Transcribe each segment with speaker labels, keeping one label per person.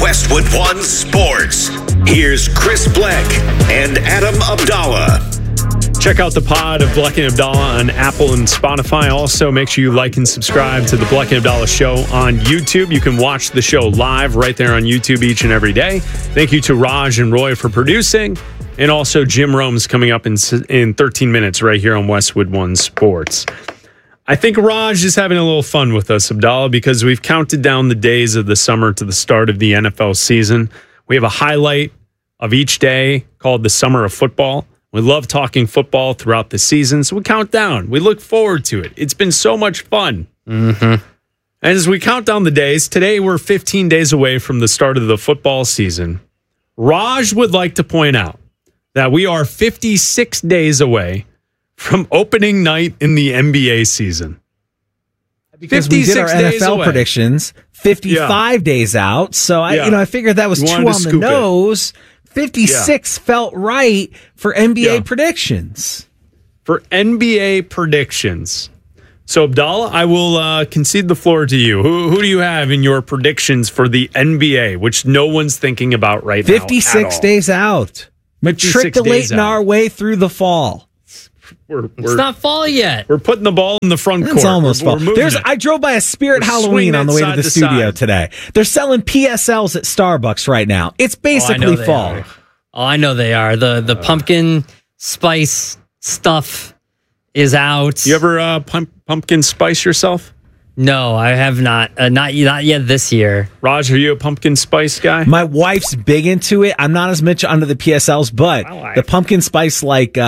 Speaker 1: Westwood One Sports. Here's Chris Bleck and Adam Abdallah.
Speaker 2: Check out the pod of Bleck and Abdallah on Apple and Spotify. Also, make sure you like and subscribe to the Bleck and Abdallah show on YouTube. You can watch the show live right there on YouTube each and every day. Thank you to Raj and Roy for producing. And also, Jim Rome's coming up in 13 minutes right here on Westwood One Sports. I think Raj is having a little fun with us, Abdallah, because we've counted down the days of the summer to the start of the NFL season. We have a highlight of each day called the Summer of Football. We love talking football throughout the season, so we count down. We look forward to it. It's been so much fun. Mm-hmm. And as we count down the days, today we're 15 days away from the start of the football season. Raj would like to point out that we are 56 days away from opening night in the NBA season.
Speaker 3: Because we did our NFL predictions 55 days out, so I figured that was too on the nose. 56 felt right for NBA predictions.
Speaker 2: For NBA predictions. So, Abdallah, I will concede the floor to you. Who do you have in your predictions for the NBA, which no one's thinking about right now?
Speaker 3: 56 days out. Matriculating our way through the fall.
Speaker 4: It's not fall yet.
Speaker 2: We're putting the ball in the front court.
Speaker 3: It's almost fall. I drove by a Spirit Halloween on the way to the studio today. They're selling PSLs at Starbucks right now. It's basically fall.
Speaker 4: I know they are. The pumpkin spice stuff is out.
Speaker 2: You ever pumpkin spice yourself?
Speaker 4: No, I have not. Not yet this year.
Speaker 2: Raj, are you a pumpkin spice guy?
Speaker 3: My wife's big into it. I'm not as much under the PSLs, but the pumpkin spice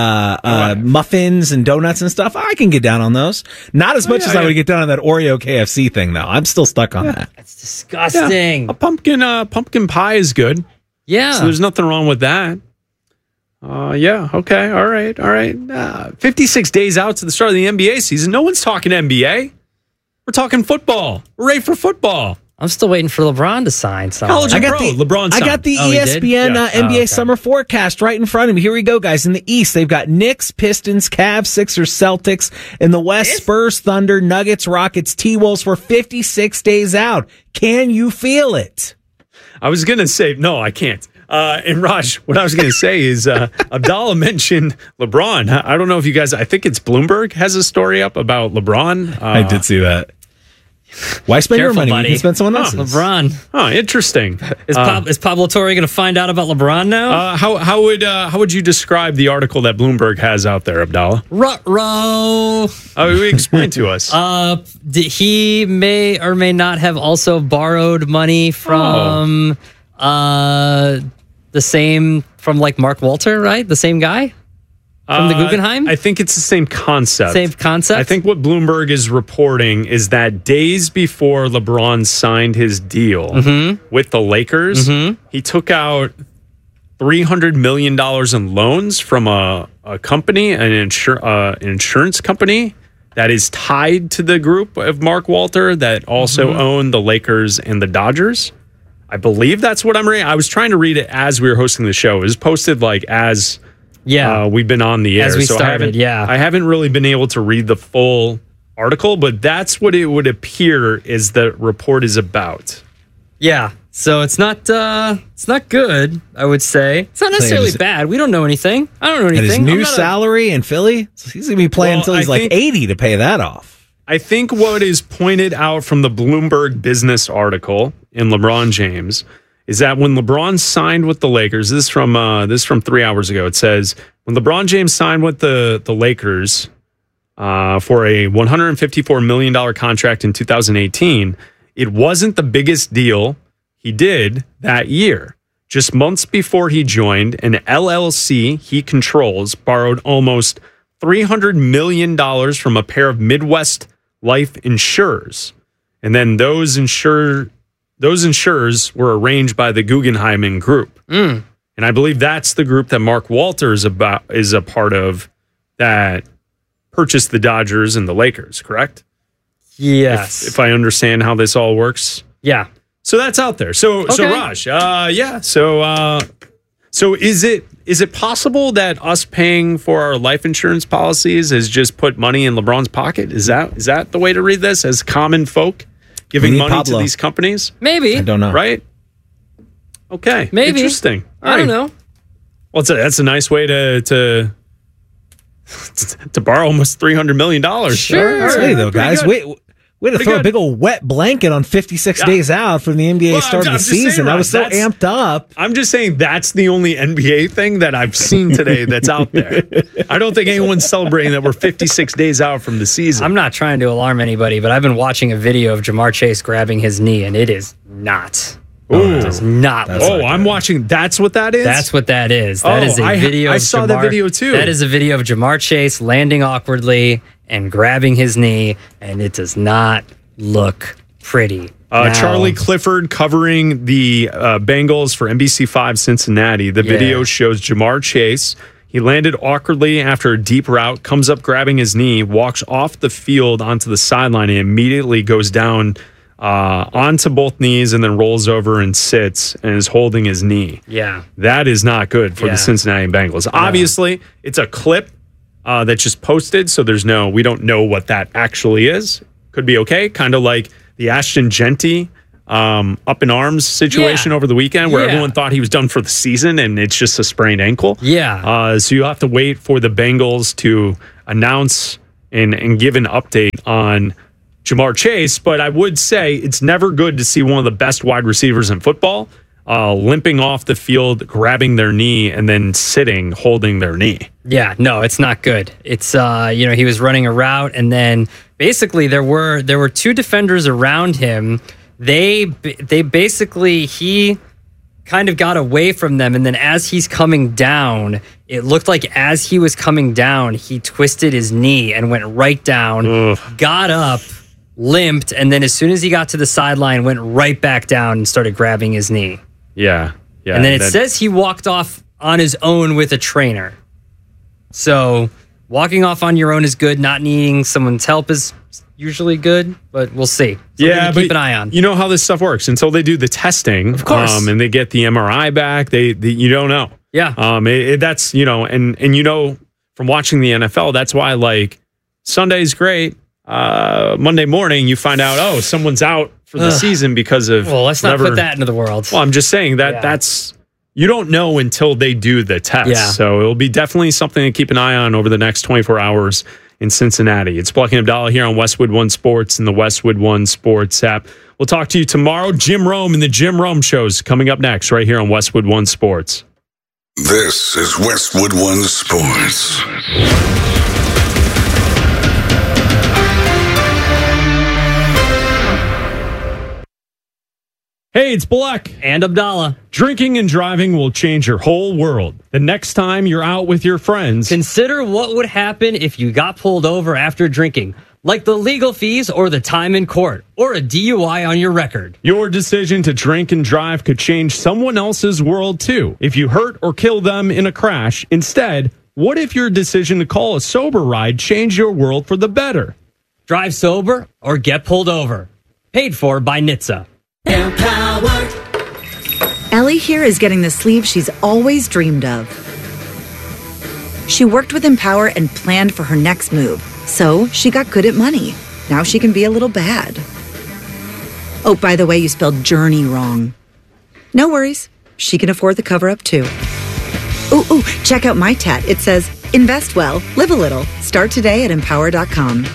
Speaker 3: muffins and donuts and stuff, I can get down on those. Not as much as I would get down on that Oreo KFC thing, though. I'm still stuck on that.
Speaker 4: That's disgusting.
Speaker 2: Yeah. A pumpkin pie is good.
Speaker 4: Yeah.
Speaker 2: So there's nothing wrong with that. Okay. All right. 56 days out to the start of the NBA season. No one's talking NBA. We're talking football. We're ready for football.
Speaker 4: I'm still waiting for LeBron to sign something.
Speaker 2: LeBron signed.
Speaker 3: I got the ESPN NBA summer forecast right in front of me. Here we go, guys. In the East, they've got Knicks, Pistons, Cavs, Sixers, Celtics. In the West, Spurs, Thunder, Nuggets, Rockets, T-Wolves. We're 56 days out. Can you feel it?
Speaker 2: I was going to say, no, I can't. And Raj, what I was going to say is Abdallah mentioned LeBron. I don't know if you guys, I think it's Bloomberg has a story up about LeBron.
Speaker 3: I did see that. Why spend your money?
Speaker 4: Buddy.
Speaker 3: You can spend someone else's.
Speaker 4: LeBron.
Speaker 2: Oh, interesting.
Speaker 4: Is Pablo Torre going to find out about LeBron now?
Speaker 2: How would you describe the article that Bloomberg has out there, Abdallah?
Speaker 4: Ruh-roh.
Speaker 2: Explain to us.
Speaker 4: He may or may not have also borrowed money from from like Mark Walter, right? The same guy? From the Guggenheim?
Speaker 2: I think it's the same concept.
Speaker 4: Same concept?
Speaker 2: I think what Bloomberg is reporting is that days before LeBron signed his deal with the Lakers, he took out $300 million in loans from a company, an insurance company that is tied to the group of Mark Walter that also own the Lakers and the Dodgers. I believe that's what I'm reading. I was trying to read it as we were hosting the show. It was posted like as... we've been on the air.
Speaker 4: As we started,
Speaker 2: I haven't really been able to read the full article, but that's what it would appear is the report is about.
Speaker 4: Yeah. So it's not good, I would say. It's not necessarily bad. We don't know anything. I don't know anything.
Speaker 3: And his new salary in Philly, so he's going to be playing until he's like 80 to pay that off.
Speaker 2: I think what is pointed out from the Bloomberg business article in LeBron James is that when LeBron signed with the Lakers, this is from 3 hours ago, it says, when LeBron James signed with the Lakers for a $154 million contract in 2018, it wasn't the biggest deal he did that year. Just months before he joined, an LLC he controls borrowed almost $300 million from a pair of Midwest life insurers. And then those insurers were arranged by the Guggenheim Group. And I believe that's the group that Mark Walter is a part of that purchased the Dodgers and the Lakers, correct?
Speaker 4: Yes.
Speaker 2: If I understand how this all works.
Speaker 4: Yeah.
Speaker 2: So that's out there. So Raj, So is it possible that us paying for our life insurance policies has just put money in LeBron's pocket? Is that the way to read this as common folk? Giving money to these companies?
Speaker 4: Maybe.
Speaker 3: I don't know.
Speaker 2: Right? Okay.
Speaker 4: Maybe.
Speaker 2: Interesting.
Speaker 4: I don't know.
Speaker 2: Well, that's a nice way to borrow almost $300 million.
Speaker 4: Sure.
Speaker 3: Hey, though, guys. Way to throw a big old wet blanket on 56 days out from the NBA start of the season. I was so amped up.
Speaker 2: I'm just saying that's the only NBA thing that I've seen today that's out there. I don't think anyone's celebrating that we're 56 days out from the season.
Speaker 4: I'm not trying to alarm anybody, but I've been watching a video of Jamar Chase grabbing his knee, and it is not. It does not.
Speaker 2: I'm watching. That's what that is?
Speaker 4: That's what that is. That is a video.
Speaker 2: I saw that video too.
Speaker 4: That is a video of Jamar Chase landing awkwardly and grabbing his knee, and it does not look pretty.
Speaker 2: Charlie Clifford covering the Bengals for NBC5 Cincinnati. The video shows Jamar Chase. He landed awkwardly after a deep route, comes up grabbing his knee, walks off the field onto the sideline, and immediately goes down onto both knees and then rolls over and sits and is holding his knee.
Speaker 4: Yeah.
Speaker 2: That is not good for the Cincinnati Bengals. Obviously, it's a clip that's just posted, so we don't know what that actually is. Could be okay. Kind of like the Ashton Genty up in arms situation over the weekend where everyone thought he was done for the season and it's just a sprained ankle.
Speaker 4: Yeah.
Speaker 2: So you'll have to wait for the Bengals to announce and give an update on Jamar Chase. But I would say it's never good to see one of the best wide receivers in football limping off the field, grabbing their knee, and then sitting, holding their knee.
Speaker 4: Yeah, no, it's not good. It's he was running a route, and then basically there were two defenders around him. They basically he kind of got away from them, and then as he's coming down, it looked like as he was coming down, he twisted his knee and went right down, got up, limped, and then as soon as he got to the sideline, went right back down and started grabbing his knee.
Speaker 2: Yeah.
Speaker 4: And then it says he walked off on his own with a trainer. So walking off on your own is good. Not needing someone's help is usually good, but we'll see. Something to keep an eye on.
Speaker 2: You know how this stuff works until they do the testing,
Speaker 4: of course,
Speaker 2: and they get the MRI back. You don't know.
Speaker 4: Yeah.
Speaker 2: That's and from watching the NFL, that's why like Sunday's great. Monday morning, you find out, someone's out for the season because of.
Speaker 4: Well, let's not put that into the world.
Speaker 2: Well, I'm just saying that's. You don't know until they do the test.
Speaker 4: Yeah.
Speaker 2: So it'll be definitely something to keep an eye on over the next 24 hours in Cincinnati. It's Bleck and Abdallah here on Westwood One Sports and the Westwood One Sports app. We'll talk to you tomorrow. Jim Rome and the Jim Rome Show's coming up next right here on Westwood One Sports.
Speaker 1: This is Westwood One Sports.
Speaker 2: Hey, it's Bleck
Speaker 4: and Abdallah.
Speaker 2: Drinking and driving will change your whole world. The next time you're out with your friends,
Speaker 4: consider what would happen if you got pulled over after drinking, like the legal fees or the time in court, or a DUI on your record.
Speaker 2: Your decision to drink and drive could change someone else's world too. If you hurt or kill them in a crash, instead, what if your decision to call a sober ride changed your world for the better?
Speaker 4: Drive sober or get pulled over. Paid for by NHTSA.
Speaker 5: Empowered. Ellie here is getting the sleeve she's always dreamed of. She worked with Empower and planned for her next move, so she got good at money. Now she can be a little bad. Oh, by the way, you spelled journey wrong. No worries. She can afford the cover-up too. Ooh, check out my tat. It says, invest well, live a little. Start today at empower.com.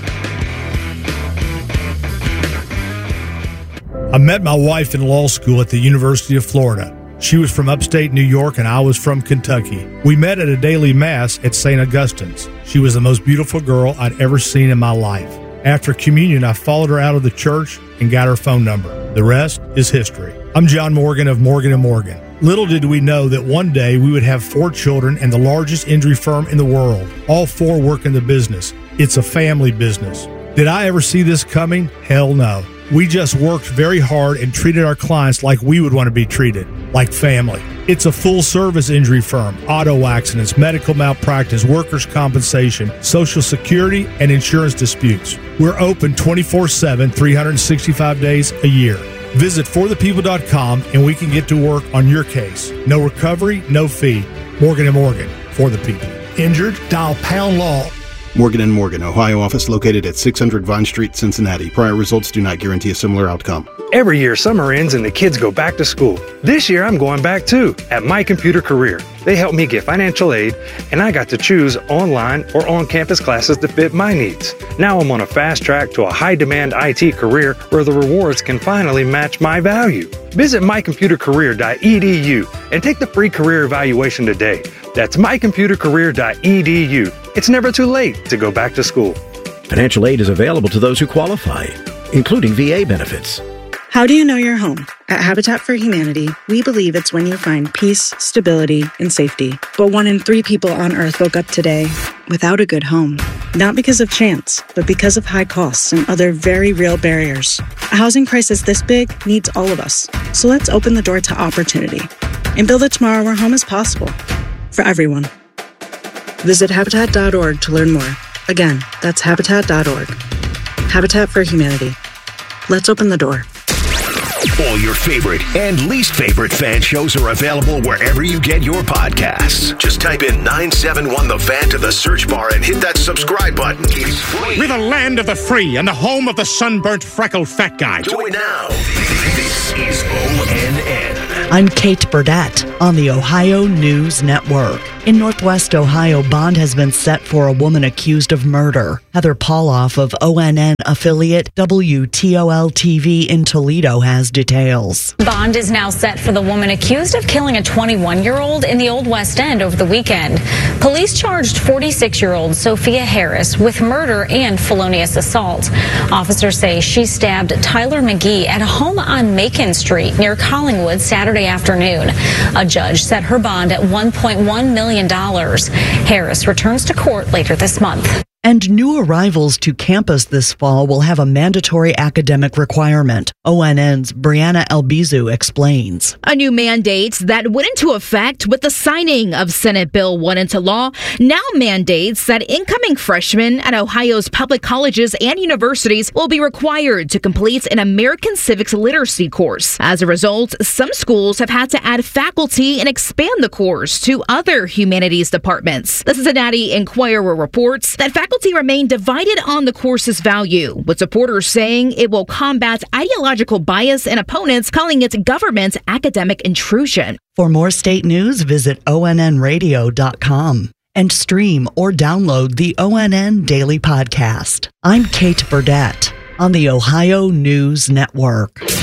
Speaker 6: I met my wife in law school at the University of Florida. She was from upstate New York and I was from Kentucky. We met at a daily mass at St. Augustine's. She was the most beautiful girl I'd ever seen in my life. After communion, I followed her out of the church and got her phone number. The rest is history. I'm John Morgan of Morgan & Morgan. Little did we know that one day we would have 4 children and the largest injury firm in the world. All 4 work in the business. It's a family business. Did I ever see this coming? Hell no. We just worked very hard and treated our clients like we would want to be treated, like family. It's a full-service injury firm, auto accidents, medical malpractice, workers' compensation, Social Security, and insurance disputes. We're open 24/7, 365 days a year. Visit forthepeople.com and we can get to work on your case. No recovery, no fee. Morgan & Morgan, for the people. Injured? Dial #law.
Speaker 7: Morgan & Morgan, Ohio office located at 600 Vine Street, Cincinnati. Prior results do not guarantee a similar outcome.
Speaker 8: Every year, summer ends and the kids go back to school. This year, I'm going back too, at My Computer Career. They helped me get financial aid, and I got to choose online or on-campus classes to fit my needs. Now I'm on a fast track to a high-demand IT career where the rewards can finally match my value. Visit mycomputercareer.edu and take the free career evaluation today. That's mycomputercareer.edu. It's never too late to go back to school.
Speaker 9: Financial aid is available to those who qualify, including VA benefits.
Speaker 10: How do you know you're home? At Habitat for Humanity, we believe it's when you find peace, stability, and safety. But 1 in 3 people on Earth woke up today without a good home. Not because of chance, but because of high costs and other very real barriers. A housing crisis this big needs all of us. So let's open the door to opportunity and build a tomorrow where home is possible for everyone. Visit Habitat.org to learn more. Again, that's Habitat.org. Habitat for Humanity. Let's open the door.
Speaker 1: All your favorite and least favorite fan shows are available wherever you get your podcasts. Just type in 971 The Fan to the search bar and hit that subscribe button. It's free.
Speaker 11: We're the land of the free and the home of the sunburnt, freckled fat guy.
Speaker 1: Do it now. This is ONN.
Speaker 12: I'm Kate Burdett on the Ohio News Network. In Northwest Ohio, bond has been set for a woman accused of murder. Heather Pauloff of ONN affiliate WTOL-TV in Toledo has details.
Speaker 13: Bond is now set for the woman accused of killing a 21-year-old in the Old West End over the weekend. Police charged 46-year-old Sophia Harris with murder and felonious assault. Officers say she stabbed Tyler McGee at a home on Macon Street near Collingwood Saturday afternoon. A judge set her bond at $1.1 million. Harris returns to court later this month.
Speaker 12: And new arrivals to campus this fall will have a mandatory academic requirement. ONN's Brianna Albizu explains.
Speaker 14: A new mandate that went into effect with the signing of Senate Bill 1 into law now mandates that incoming freshmen at Ohio's public colleges and universities will be required to complete an American Civics Literacy course. As a result, some schools have had to add faculty and expand the course to other humanities departments. The Cincinnati Enquirer reports that faculty remain divided on the course's value, with supporters saying it will combat ideological bias and opponents calling it government academic intrusion.
Speaker 12: For more state news, visit onnradio.com and stream or download the ONN Daily Podcast. I'm Kate Burdett on the Ohio News Network.